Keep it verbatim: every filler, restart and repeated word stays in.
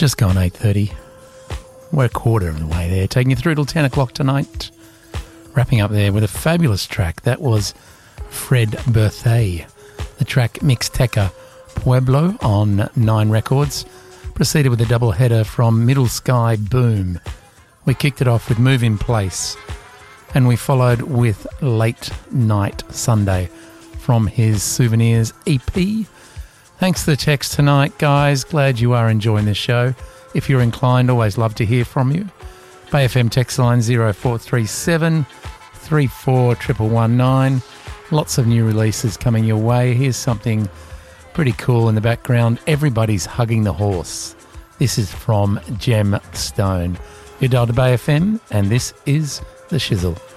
Just gone eight thirty. We're a quarter of the way there, taking you through till ten o'clock tonight. Wrapping up there with a fabulous track. That was Fred Berthet. The track Mixteca Pueblo on Nine Records. Proceeded with a double header from Middle Sky Boom. We kicked it off with Move in Place. And we followed with Late Night Sunday from his Souvenirs E P. Thanks for the text tonight, guys. Glad you are enjoying the show. If you're inclined, always love to hear from you. Bay F M text line zero four three seven, three four one one one nine. Lots of new releases coming your way. Here's something pretty cool in the background. Everybody's Hugging the Horse. This is from Gemstone. You're dialed to Bay F M, and this is The Shizzle.